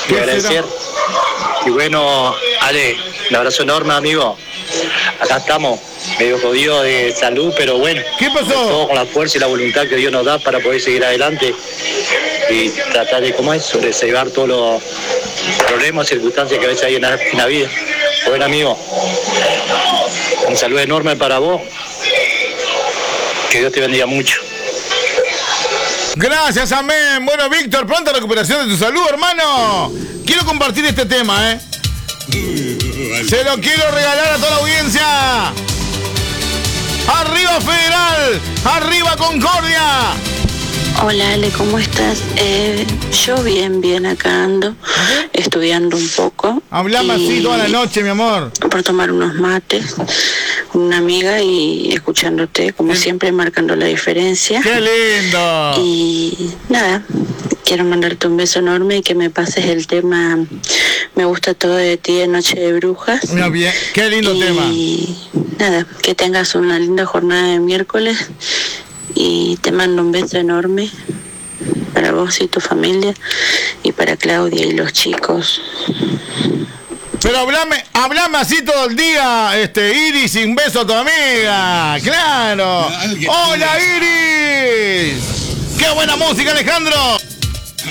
y agradecer. Y bueno, Ale, un abrazo enorme, amigo. Acá estamos, medio jodidos de salud, pero bueno. ¿Qué pasó? Todo con la fuerza y la voluntad que Dios nos da para poder seguir adelante y tratar de, ¿cómo es?, sobrellevar todos los problemas, circunstancias que a veces hay en la vida. Bueno, amigo, un saludo enorme para vos. Que Dios te bendiga mucho. Gracias, amén. Bueno, Víctor, pronta recuperación de tu salud, hermano. Quiero compartir este tema, Se lo quiero regalar a toda la audiencia. ¡Arriba Federal! ¡Arriba Concordia! Hola Ale, ¿cómo estás? Yo bien acá ando, estudiando un poco. Hablame así toda la noche, mi amor. Por tomar unos mates, una amiga y escuchándote, como siempre, marcando la diferencia. ¡Qué lindo! Y nada, quiero mandarte un beso enorme y que me pases el tema Me gusta todo de ti de Noche de Brujas. Muy bien, qué lindo tema. Y nada, que tengas una linda jornada de miércoles. Y te mando un beso enorme para vos y tu familia y para Claudia y los chicos. Pero hablame así todo el día, Iris, un beso a tu amiga. ¡Claro! ¡Hola, Iris! ¡Qué buena música, Alejandro!